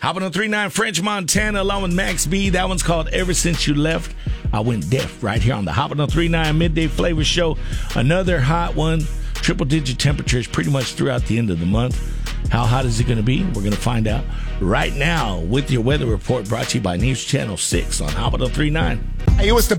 Hopping on 3-9, French Montana, along with Max B. That one's called Ever Since You Left. I Went Deaf right here on the Hopping on 3-9 Midday Flavor Show. Another hot one. Triple-digit temperatures pretty much throughout the end of the month. How hot is it going to be? We're going to find out right now with your weather report brought to you by News Channel 6 on Hopping on 3-9. It was the